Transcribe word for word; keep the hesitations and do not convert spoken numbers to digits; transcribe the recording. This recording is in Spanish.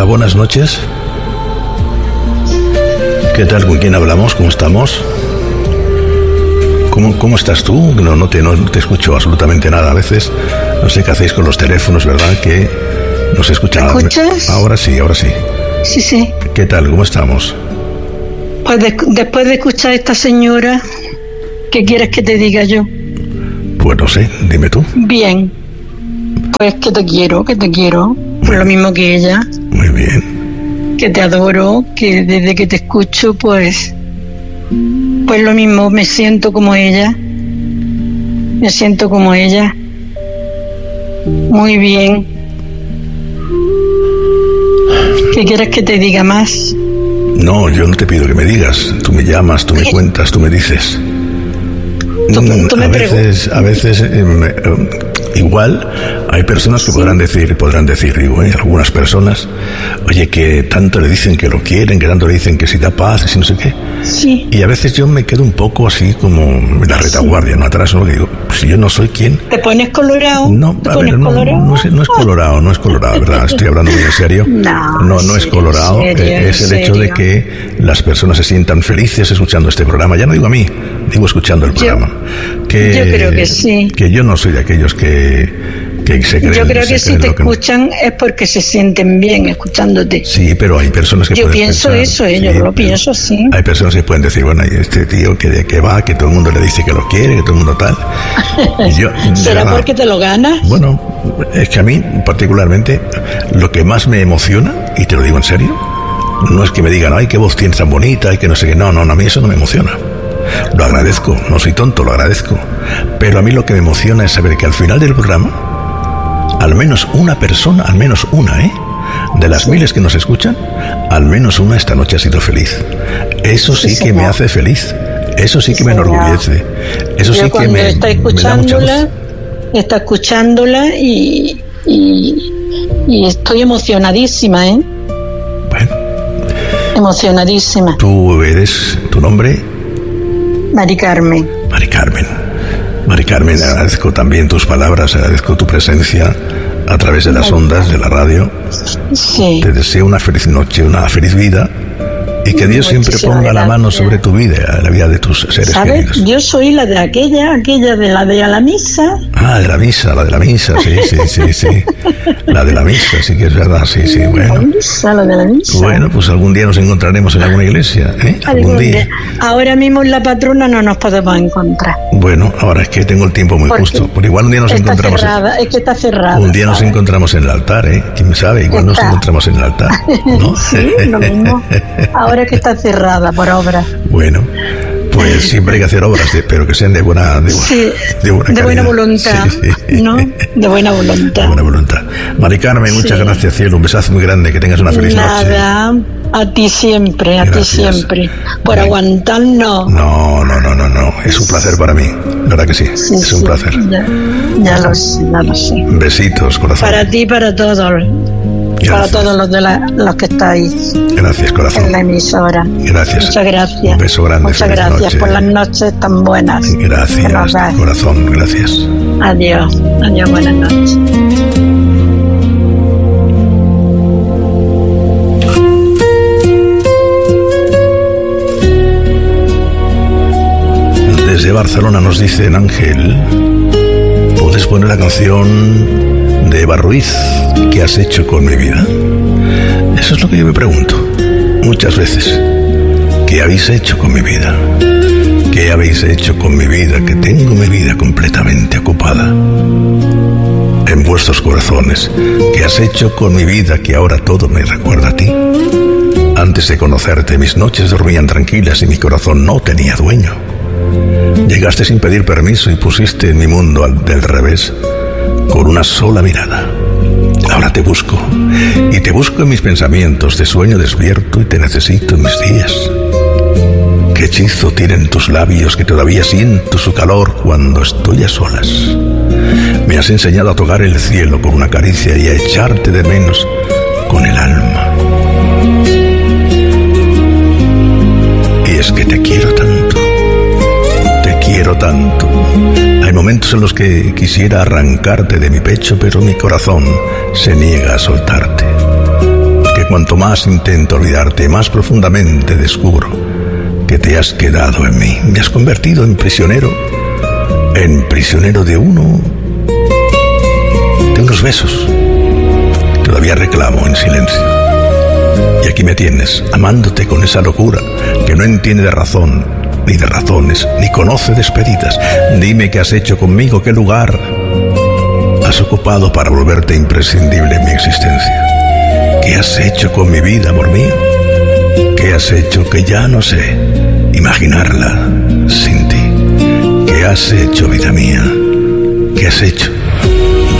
buenas noches. ¿Qué tal? ¿Con quién hablamos? ¿Cómo estamos? ¿Cómo, cómo estás tú? No, no, te, no te escucho absolutamente nada a veces. No sé qué hacéis con los teléfonos, ¿verdad? Que no se escucha nada. ¿Me escuchas? Ahora sí, ahora sí. Sí, sí. ¿Qué tal? ¿Cómo estamos? Pues de, después de escuchar a esta señora, ¿qué quieres que te diga yo? Pues no sé, dime tú. Bien. Pues que te quiero, que te quiero. Por lo mismo que ella. Muy bien. Que te adoro, que desde que te escucho, pues... Pues lo mismo, me siento como ella. Me siento como ella. Muy bien. ¿Qué quieres que te diga más? No, yo no te pido que me digas. Tú me llamas, tú me cuentas, tú me dices. Tú, tú me a veces, a veces eh, eh, igual hay personas que sí. podrán decir, podrán decir, digo, ¿eh? algunas personas, oye, que tanto le dicen que lo quieren, que tanto le dicen que si da paz, que si no sé qué. Sí. Y a veces yo me quedo un poco así como en la retaguardia, no atrás, no digo, si yo no soy quien. ¿Te pones colorado? No, ¿Te a pones ver, no, colorado? no, es, no es colorado, no es colorado, ¿verdad? Estoy hablando muy en serio. No, no, no es colorado. serio, eh, es el hecho de que las personas se sientan felices escuchando este programa. Ya no digo a mí, digo escuchando el programa. Yo, que, yo creo que sí. Que yo no soy de aquellos que que se creen, yo creo que si te que escuchan no. es porque se sienten bien escuchándote. Sí, pero hay personas que yo pueden pienso pensar, eso, eh, sí, yo lo pienso así. Hay personas que pueden decir, bueno, este tío que de qué va, que todo el mundo le dice que lo quiere, que todo el mundo tal. Y yo, ¿será verdad, porque te lo ganas? Bueno, es que a mí particularmente lo que más me emociona, y te lo digo en serio, no es que me digan, ay, qué voz tienes tan bonita y que no sé qué, no, no, no, a mí eso no me emociona. Lo agradezco, no soy tonto, lo agradezco. Pero a mí lo que me emociona es saber que al final del programa al menos una persona, al menos una, ¿eh? De las sí. miles que nos escuchan, al menos una esta noche ha sido feliz. Eso sí, sí que me hace feliz. Eso sí que sí, me enorgullece. Eso Yo sí que me, está escuchándola, está escuchándola y, y, y estoy emocionadísima, ¿eh? Bueno. Emocionadísima. ¿Tú eres tu nombre? Mari Carmen. Mari Carmen. Mari Carmen, agradezco también tus palabras, agradezco tu presencia a través de las ondas de la radio. Sí. Te deseo una feliz noche, una feliz vida y que Dios siempre ponga la mano sobre tu vida, la vida de tus seres ¿sabes? queridos. Yo soy la de aquella, aquella de la de a la misa. Ah, de la misa, la de la misa, sí, sí, sí, sí. La de la misa, sí que es verdad, sí, sí, bueno. La misa, la de la misa. Bueno, pues algún día nos encontraremos en alguna iglesia, ¿eh? Algún día. Ahora mismo en la patrona no nos podemos encontrar. Bueno, ahora es que tengo el tiempo muy Porque justo. Por igual un día nos está encontramos. Cerrada, en... Es que está cerrada. Un día ¿sabes? nos encontramos en el altar, ¿eh? ¿Quién sabe? Igual está. nos encontramos en el altar, ¿no? Sí, lo mismo. Ahora que está cerrada por obra. Bueno, pues siempre hay que hacer obras, de, pero que sean de buena, de, sí, de buena, de buena voluntad, sí, sí. ¿no? De buena voluntad. De buena voluntad. Mari Carmen, muchas sí. gracias, cielo. Un besazo muy grande. Que tengas una feliz Nada, noche. Nada, a ti siempre, a gracias. ti siempre. Por Bien. aguantarnos. No, no, no, no, no. Es un placer para mí. La verdad que sí. sí es un sí, placer. Ya, ya lo sé, ya lo sé. Besitos, corazón. Para ti y para todos. Gracias. Para todos los de la, los que estáis. Gracias, corazón. En la emisora. Gracias. Muchas gracias. Un beso grande. Muchas gracias noche. por las noches tan buenas. Gracias, corazón. Gracias. Adiós. Adiós, buenas noches. Desde Barcelona nos dicen, Ángel, ¿puedes poner la canción de Eva Ruiz, ¿qué has hecho con mi vida? Eso es lo que yo me pregunto muchas veces. ¿Qué habéis hecho con mi vida? ¿Qué habéis hecho con mi vida? Que tengo mi vida completamente ocupada en vuestros corazones. ¿Qué has hecho con mi vida que ahora todo me recuerda a ti? Antes de conocerte, mis noches dormían tranquilas y mi corazón no tenía dueño. Llegaste sin pedir permiso y pusiste en mi mundo al del revés con una sola mirada. Ahora te busco, y te busco en mis pensamientos, de sueño despierto y te necesito en mis días. Qué hechizo tienen tus labios que todavía siento su calor cuando estoy a solas. Me has enseñado a tocar el cielo con una caricia y a echarte de menos con el alma. Y es que te quiero tanto, te quiero tanto. Hay momentos en los que quisiera arrancarte de mi pecho, pero mi corazón se niega a soltarte. Qué cuanto más intento olvidarte, más profundamente descubro que te has quedado en mí. Me has convertido en prisionero, en prisionero de uno, de unos besos. Todavía reclamo en silencio. Y aquí me tienes, amándote con esa locura que no entiende de razón, ni de razones, ni conoce despedidas. Dime qué has hecho conmigo, qué lugar has ocupado para volverte imprescindible en mi existencia. ¿Qué has hecho con mi vida, amor mío? ¿Qué has hecho que ya no sé imaginarla sin ti? ¿Qué has hecho, vida mía? ¿Qué has hecho?